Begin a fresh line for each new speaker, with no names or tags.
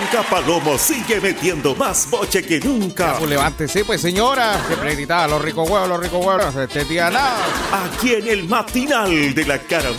Blanca Palomo sigue metiendo más boche que nunca.
Pues levántese, pues señora. Siempre gritaba, los ricos huevos, este día nada.
Aquí en el matinal de la cara